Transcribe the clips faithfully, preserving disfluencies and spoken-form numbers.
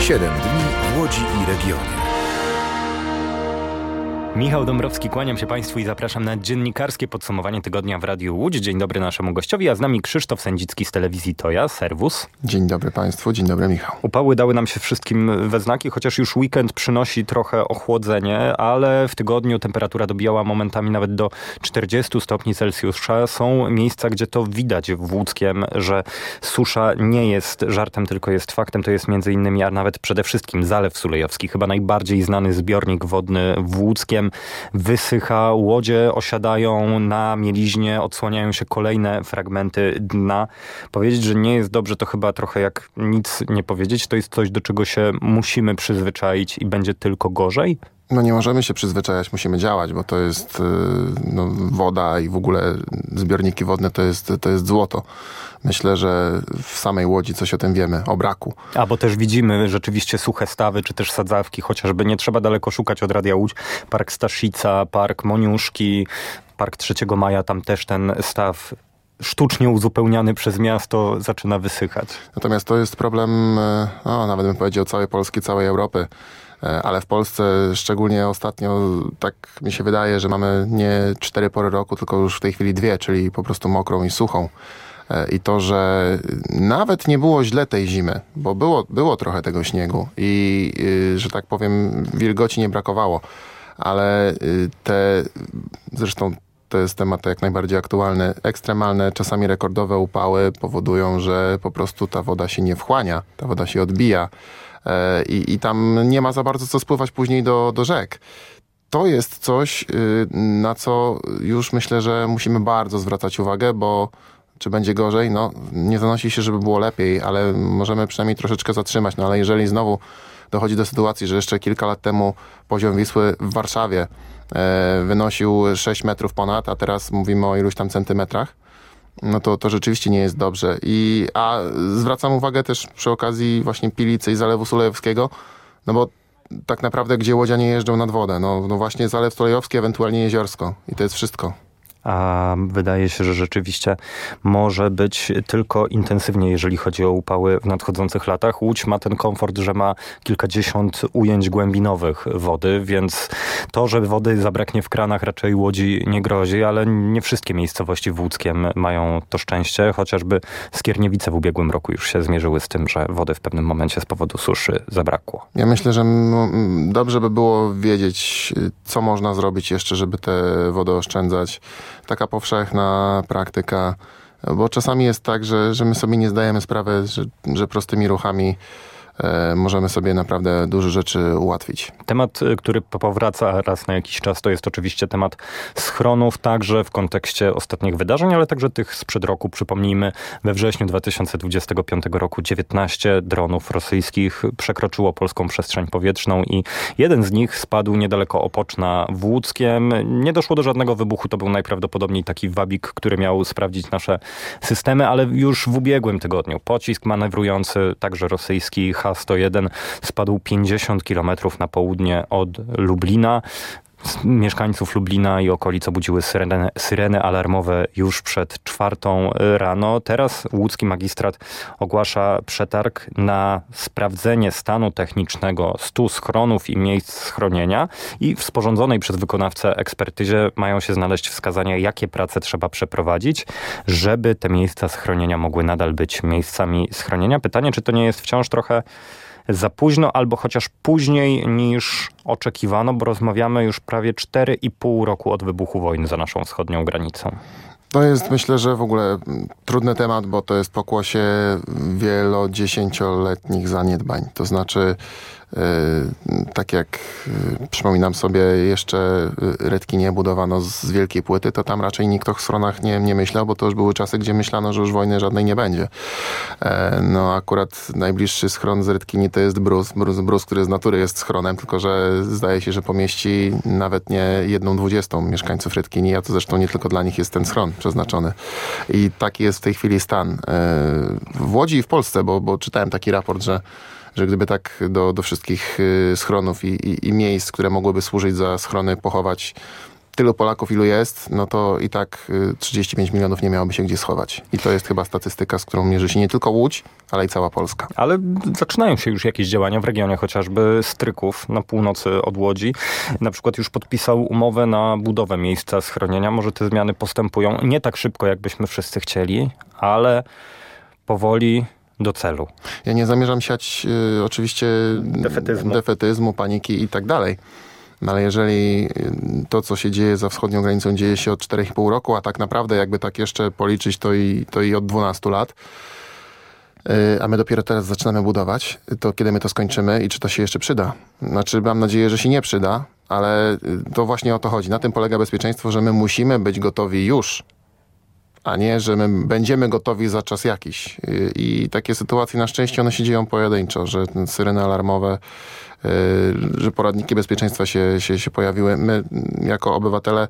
Siedem dni w Łodzi i regionie. Michał Dąbrowski, kłaniam się Państwu i zapraszam na dziennikarskie podsumowanie tygodnia w Radiu Łódź. Dzień dobry naszemu gościowi, a z nami Krzysztof Sędzicki z telewizji Toja. Serwus. Dzień dobry Państwu, dzień dobry Michał. Upały dały nam się wszystkim we znaki, chociaż już weekend przynosi trochę ochłodzenie, ale w tygodniu temperatura dobijała momentami nawet do czterdziestu stopni Celsjusza. Są miejsca, gdzie to widać w Łódzkiem, że susza nie jest żartem, tylko jest faktem. To jest między innymi, a nawet przede wszystkim Zalew Sulejowski, chyba najbardziej znany zbiornik wodny w Łódzkiem. Wysycha, łodzie osiadają na mieliźnie, odsłaniają się kolejne fragmenty dna. Powiedzieć, że nie jest dobrze, to chyba trochę jak nic nie powiedzieć. To jest coś, do czego się musimy przyzwyczaić i będzie tylko gorzej? No nie możemy się przyzwyczajać, musimy działać, bo to jest no, woda i w ogóle zbiorniki wodne to jest, to jest złoto. Myślę, że w samej Łodzi coś o tym wiemy, o braku. A bo też widzimy rzeczywiście suche stawy, czy też sadzawki, chociażby nie trzeba daleko szukać od Radia Łódź. Park Staszica, Park Moniuszki, Park trzeciego maja, tam też ten staw sztucznie uzupełniany przez miasto zaczyna wysychać. Natomiast to jest problem, no, nawet bym powiedział, całej Polski, całej Europy. Ale w Polsce szczególnie ostatnio tak mi się wydaje, że mamy nie cztery pory roku, tylko już w tej chwili dwie, czyli po prostu mokrą i suchą. I to, że nawet nie było źle tej zimy, bo było, było trochę tego śniegu i, że tak powiem, wilgoci nie brakowało. Ale te, zresztą to jest temat jak najbardziej aktualny, ekstremalne, czasami rekordowe upały powodują, że po prostu ta woda się nie wchłania, ta woda się odbija. I, I tam nie ma za bardzo co spływać później do, do rzek. To jest coś, na co już myślę, że musimy bardzo zwracać uwagę, bo czy będzie gorzej? No, nie zanosi się, żeby było lepiej, ale możemy przynajmniej troszeczkę zatrzymać. No ale jeżeli znowu dochodzi do sytuacji, że jeszcze kilka lat temu poziom Wisły w Warszawie e, wynosił sześć metrów ponad, a teraz mówimy o iluś tam centymetrach, no to, to rzeczywiście nie jest dobrze. I, a zwracam uwagę też przy okazji właśnie Pilicy i Zalewu Sulejowskiego, no bo tak naprawdę gdzie łodzianie jeżdżą nad wodę? No, no właśnie Zalew Sulejowski, ewentualnie Jeziorsko. I to jest wszystko. A wydaje się, że rzeczywiście może być tylko intensywnie, jeżeli chodzi o upały w nadchodzących latach. Łódź ma ten komfort, że ma kilkadziesiąt ujęć głębinowych wody, więc to, że wody zabraknie w kranach, raczej Łodzi nie grozi, ale nie wszystkie miejscowości w Łódzkiem mają to szczęście. Chociażby Skierniewice w ubiegłym roku już się zmierzyły z tym, że wody w pewnym momencie z powodu suszy zabrakło. Ja myślę, że m- dobrze by było wiedzieć, co można zrobić jeszcze, żeby tę wodę oszczędzać. Taka powszechna praktyka, bo czasami jest tak, że, że my sobie nie zdajemy sprawy, że, że prostymi ruchami e, możemy sobie naprawdę dużo rzeczy ułatwić. Temat, który powraca raz na jakiś czas, to jest oczywiście temat schronów, także w kontekście ostatnich wydarzeń, ale także tych sprzed roku. Przypomnijmy, we wrześniu dwa tysiące dwudziestego piątego roku dziewiętnaście dronów rosyjskich przekroczyło polską przestrzeń powietrzną i jeden z nich spadł niedaleko Opoczna w Łódzkiem. Nie doszło do żadnego wybuchu, to był najprawdopodobniej taki wabik, który miał sprawdzić nasze systemy, ale już w ubiegłym tygodniu pocisk manewrujący, także rosyjski H sto jeden, spadł pięćdziesiąt kilometrów na południe od Lublina. Mieszkańców Lublina i okolic obudziły syreny, syreny alarmowe już przed czwartą rano. Teraz łódzki magistrat ogłasza przetarg na sprawdzenie stanu technicznego stu schronów i miejsc schronienia i w sporządzonej przez wykonawcę ekspertyzie mają się znaleźć wskazania, jakie prace trzeba przeprowadzić, żeby te miejsca schronienia mogły nadal być miejscami schronienia. Pytanie, czy to nie jest wciąż trochę za późno, albo chociaż później niż oczekiwano, bo rozmawiamy już prawie cztery i pół roku od wybuchu wojny za naszą wschodnią granicą. To jest, myślę, że w ogóle trudny temat, bo to jest pokłosie wielodziesięcioletnich zaniedbań. To znaczy, yy, tak jak yy, przypominam sobie, jeszcze Redkinie budowano z wielkiej płyty, to tam raczej nikt o schronach nie, nie myślał, bo to już były czasy, gdzie myślano, że już wojny żadnej nie będzie. E, no akurat najbliższy schron z Redkini to jest Brus, Brus, Brus, który z natury jest schronem, tylko że zdaje się, że pomieści nawet nie jedną dwudziestą mieszkańców Redkini, a to zresztą nie tylko dla nich jest ten schron przeznaczony. I taki jest w tej chwili stan. W Łodzi i w Polsce, bo, bo czytałem taki raport, że, że gdyby tak do, do wszystkich schronów i, i, i miejsc, które mogłyby służyć za schrony, pochować tylu Polaków, ilu jest, no to i tak trzydzieści pięć milionów nie miałoby się gdzie schować. I to jest chyba statystyka, z którą mierzy się nie tylko Łódź, ale i cała Polska. Ale zaczynają się już jakieś działania w regionie, chociażby Stryków na północy od Łodzi. Na przykład już podpisał umowę na budowę miejsca schronienia. Może te zmiany postępują nie tak szybko, jakbyśmy wszyscy chcieli, ale powoli do celu. Ja nie zamierzam siać y, oczywiście defetyzmu. defetyzmu, paniki i tak dalej. No ale jeżeli to, co się dzieje za wschodnią granicą, dzieje się od czterech i pół roku, a tak naprawdę jakby tak jeszcze policzyć, to i, to i od dwunastu lat, a my dopiero teraz zaczynamy budować, to kiedy my to skończymy i czy to się jeszcze przyda? Znaczy mam nadzieję, że się nie przyda, ale to właśnie o to chodzi. Na tym polega bezpieczeństwo, że my musimy być gotowi już, a nie, że my będziemy gotowi za czas jakiś. I takie sytuacje na szczęście one się dzieją pojedynczo, że syreny alarmowe, że poradniki bezpieczeństwa się, się, się pojawiły. My jako obywatele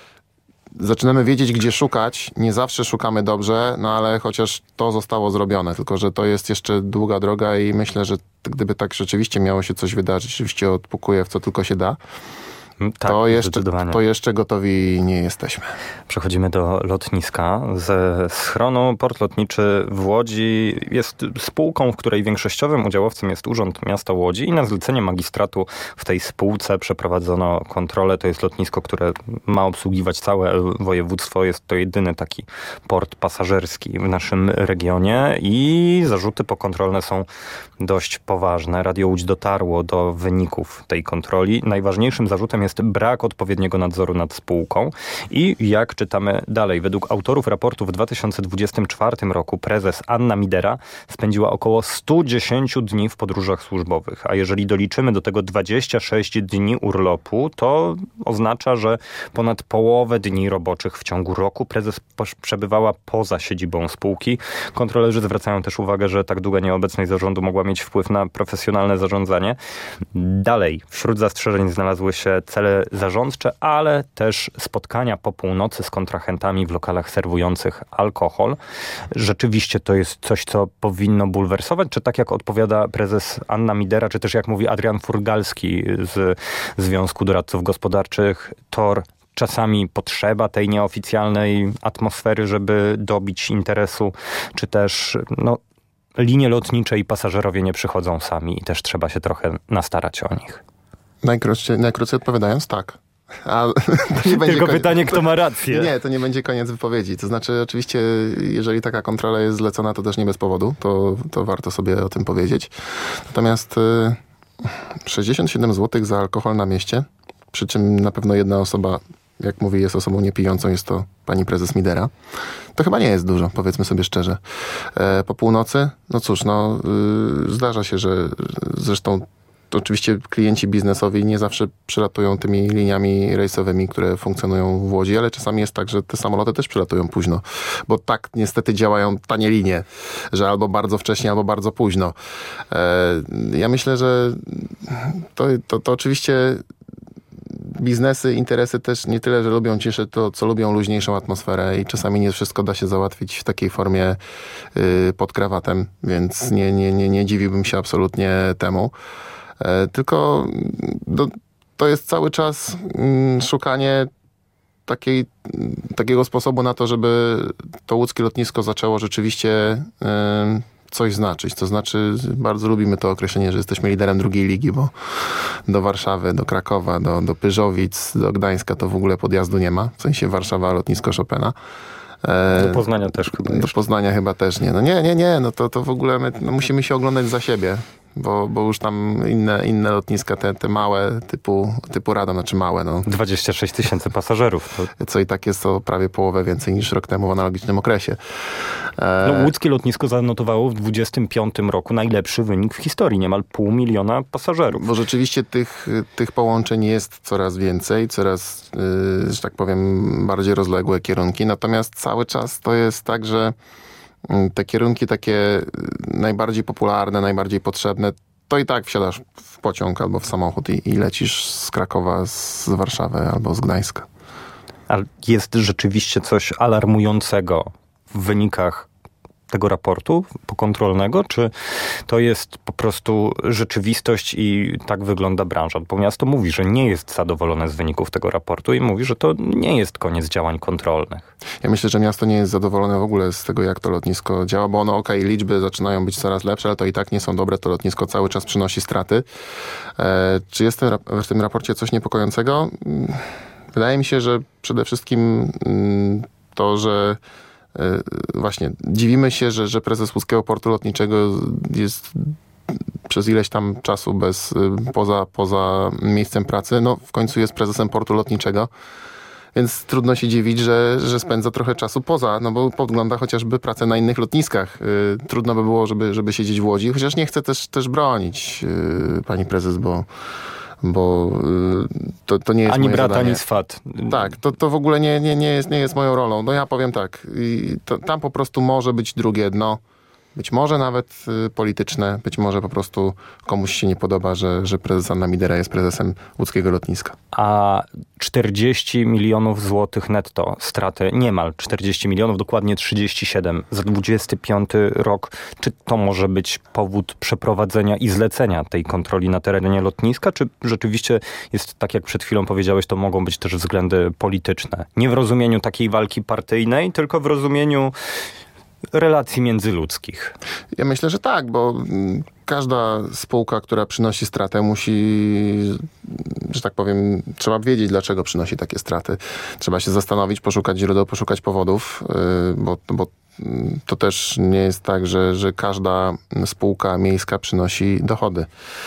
zaczynamy wiedzieć, gdzie szukać. Nie zawsze szukamy dobrze, no ale chociaż to zostało zrobione. Tylko że to jest jeszcze długa droga i myślę, że gdyby tak rzeczywiście miało się coś wydarzyć, rzeczywiście odpukuje w co tylko się da, tak, to, jeszcze, to jeszcze gotowi nie jesteśmy. Przechodzimy do lotniska. Ze schronu Port Lotniczy w Łodzi jest spółką, w której większościowym udziałowcem jest Urząd Miasta Łodzi i na zlecenie magistratu w tej spółce przeprowadzono kontrolę. To jest lotnisko, które ma obsługiwać całe województwo. Jest to jedyny taki port pasażerski w naszym regionie i zarzuty pokontrolne są dość poważne. Radio Łódź dotarło do wyników tej kontroli. Najważniejszym zarzutem jest brak odpowiedniego nadzoru nad spółką i jak czytamy dalej, według autorów raportu w dwa tysiące dwudziestym czwartym roku prezes Anna Midera spędziła około sto dziesięć dni w podróżach służbowych, a jeżeli doliczymy do tego dwadzieścia sześć dni urlopu, to oznacza, że ponad połowę dni roboczych w ciągu roku prezes przebywała poza siedzibą spółki. Kontrolerzy zwracają też uwagę, że tak długa nieobecność zarządu mogła mieć wpływ na profesjonalne zarządzanie. Dalej, wśród zastrzeżeń znalazły się cele zarządcze, ale też spotkania po północy z kontrahentami w lokalach serwujących alkohol. Rzeczywiście to jest coś, co powinno bulwersować? Czy tak jak odpowiada prezes Anna Midera, czy też jak mówi Adrian Furgalski z Związku Doradców Gospodarczych, T O R, czasami potrzeba tej nieoficjalnej atmosfery, żeby dobić interesu, czy też no, linie lotnicze i pasażerowie nie przychodzą sami i też trzeba się trochę nastarać o nich. Najkrócej, najkrócej odpowiadając, tak. A to nie będzie Tylko koniec, pytanie, kto ma rację. Nie, to nie będzie koniec wypowiedzi. To znaczy, oczywiście, jeżeli taka kontrola jest zlecona, to też nie bez powodu. To, to warto sobie o tym powiedzieć. Natomiast y, sześćdziesiąt siedem złotych za alkohol na mieście, przy czym na pewno jedna osoba, jak mówi, jest osobą niepijącą, jest to pani prezes Midera. To chyba nie jest dużo, powiedzmy sobie szczerze. E, po północy, no cóż, no y, zdarza się, że zresztą to oczywiście klienci biznesowi nie zawsze przylatują tymi liniami rejsowymi, które funkcjonują w Łodzi, ale czasami jest tak, że te samoloty też przylatują późno, bo tak niestety działają tanie linie, że albo bardzo wcześnie, albo bardzo późno. Ja myślę, że to, to, to oczywiście biznesy, interesy też nie tyle, że lubią ciszę, to co lubią luźniejszą atmosferę i czasami nie wszystko da się załatwić w takiej formie yy, pod krawatem, więc nie, nie, nie, nie dziwiłbym się absolutnie temu. Tylko do, to jest cały czas mm, szukanie takiej, takiego sposobu na to, żeby to łódzkie lotnisko zaczęło rzeczywiście y, coś znaczyć. To znaczy, bardzo lubimy to określenie, że jesteśmy liderem drugiej ligi, bo do Warszawy, do Krakowa, do, do Pyżowic, do Gdańska to w ogóle podjazdu nie ma. W sensie Warszawa, lotnisko Chopina. Do Poznania też chyba. Do Poznania chyba też nie. No nie, nie, nie. No to, to w ogóle my no musimy się oglądać za siebie. Bo, bo już tam inne, inne lotniska, te, te małe, typu, typu Radom, znaczy małe. No. dwadzieścia sześć tysięcy pasażerów. To... Co i tak jest to prawie połowę więcej niż rok temu w analogicznym okresie. E... No, łódzkie lotnisko zanotowało w dwudziestym piątym roku najlepszy wynik w historii. Niemal pół miliona pasażerów. Bo rzeczywiście tych, tych połączeń jest coraz więcej, coraz, yy, że tak powiem, bardziej rozległe kierunki. Natomiast cały czas to jest tak, że te kierunki takie najbardziej popularne, najbardziej potrzebne, to i tak wsiadasz w pociąg albo w samochód i, i lecisz z Krakowa, z Warszawy albo z Gdańska. Ale jest rzeczywiście coś alarmującego w wynikach tego raportu pokontrolnego, czy to jest po prostu rzeczywistość i tak wygląda branża? Bo miasto mówi, że nie jest zadowolone z wyników tego raportu i mówi, że to nie jest koniec działań kontrolnych. Ja myślę, że miasto nie jest zadowolone w ogóle z tego, jak to lotnisko działa, bo ono, okej, okay, liczby zaczynają być coraz lepsze, ale to i tak nie są dobre. To lotnisko cały czas przynosi straty. E, czy jest w tym raporcie coś niepokojącego? Wydaje mi się, że przede wszystkim to, że właśnie dziwimy się, że, że prezes Łódzkiego Portu Lotniczego jest przez ileś tam czasu bez, poza, poza miejscem pracy. No w końcu jest prezesem portu lotniczego, więc trudno się dziwić, że, że spędza trochę czasu poza, no bo podgląda chociażby pracę na innych lotniskach. Trudno by było, żeby, żeby siedzieć w Łodzi, chociaż nie chcę też, też bronić pani prezes, bo bo to, to nie jest ani moje brat, zadanie. ani swat. Tak, to, to w ogóle nie, nie, nie, jest, nie jest moją rolą. No ja powiem tak, i to, tam po prostu może być drugie dno, być może nawet y, polityczne, być może po prostu komuś się nie podoba, że, że prezes Anna Midera jest prezesem łódzkiego lotniska. A czterdzieści milionów złotych netto straty, niemal czterdzieści milionów, dokładnie trzydzieści siedem za dwudziesty piąty rok. Czy to może być powód przeprowadzenia i zlecenia tej kontroli na terenie lotniska? Czy rzeczywiście jest, tak jak przed chwilą powiedziałeś, to mogą być też względy polityczne? Nie w rozumieniu takiej walki partyjnej, tylko w rozumieniu relacji międzyludzkich. Ja myślę, że tak, bo każda spółka, która przynosi stratę, musi, że tak powiem, trzeba wiedzieć, dlaczego przynosi takie straty. Trzeba się zastanowić, poszukać źródeł, poszukać powodów, bo, bo to też nie jest tak, że, że każda spółka miejska przynosi dochody.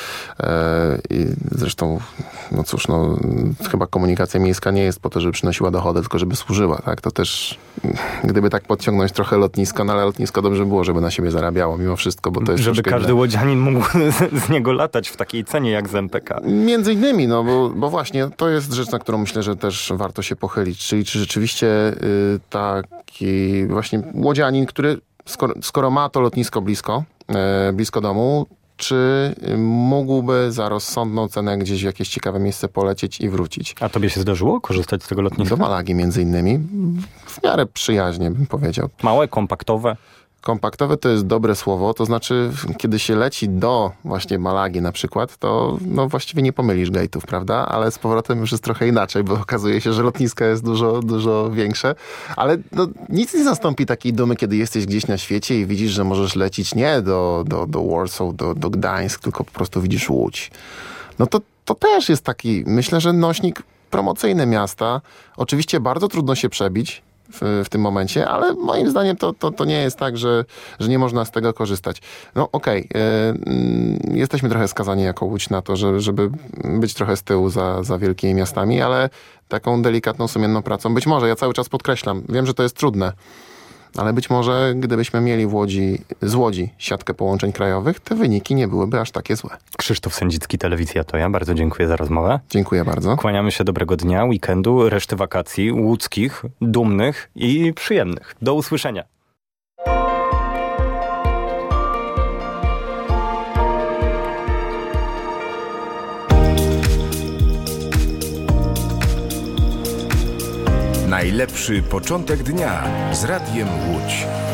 I zresztą, no cóż, no, chyba komunikacja miejska nie jest po to, żeby przynosiła dochody, tylko żeby służyła, tak? To też, gdyby tak podciągnąć trochę lotnisko, no ale lotnisko dobrze było, żeby na siebie zarabiało mimo wszystko, bo to jest żeby każdy inne. łodzianin mógł z niego latać w takiej cenie jak z M P K. Między innymi, no bo, bo właśnie to jest rzecz, na którą myślę, że też warto się pochylić. Czyli czy rzeczywiście y, taki właśnie łodzianin, który skoro, skoro ma to lotnisko blisko, y, blisko domu, czy mógłby za rozsądną cenę gdzieś w jakieś ciekawe miejsce polecieć i wrócić? A tobie się zdarzyło korzystać z tego lotniska? Do Malagi między innymi. W miarę przyjaźnie bym powiedział. Małe, kompaktowe? Kompaktowe to jest dobre słowo, to znaczy kiedy się leci do właśnie Malagi na przykład, to no właściwie nie pomylisz gate'ów, prawda? Ale z powrotem już jest trochę inaczej, bo okazuje się, że lotnisko jest dużo, dużo większe. Ale no, nic nie zastąpi takiej dumy, kiedy jesteś gdzieś na świecie i widzisz, że możesz lecieć nie do, do, do Warsaw, do, do Gdańsk, tylko po prostu widzisz Łódź. No to, to też jest taki, myślę, że nośnik promocyjny miasta. Oczywiście bardzo trudno się przebić W, w tym momencie, ale moim zdaniem to, to, to nie jest tak, że, że nie można z tego korzystać. No okej, okay, y, jesteśmy trochę skazani jako Łódź na to, że, żeby być trochę z tyłu za, za wielkimi miastami, ale taką delikatną, sumienną pracą, być może, ja cały czas podkreślam, wiem, że to jest trudne, ale być może gdybyśmy mieli w Łodzi, z Łodzi siatkę połączeń krajowych, te wyniki nie byłyby aż takie złe. Krzysztof Sędzicki, Telewizja To Ja. Bardzo dziękuję za rozmowę. Dziękuję bardzo. Kłaniamy się, dobrego dnia, weekendu, reszty wakacji łódzkich, dumnych i przyjemnych. Do usłyszenia. Najlepszy początek dnia z Radiem Łódź.